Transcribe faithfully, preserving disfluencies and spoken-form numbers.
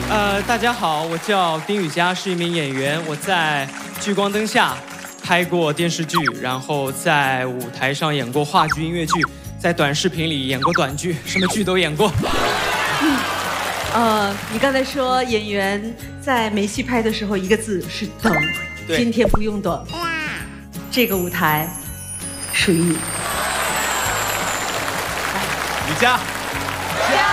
呃，大家好，我叫丁宇佳，是一名演员。我在聚光灯下拍过电视剧，然后在舞台上演过话剧、音乐剧，在短视频里演过短剧，什么剧都演过。 嗯，呃，你刚才说演员在没戏拍的时候，一个字是等。今天不用等，这个舞台属于你。 宇佳。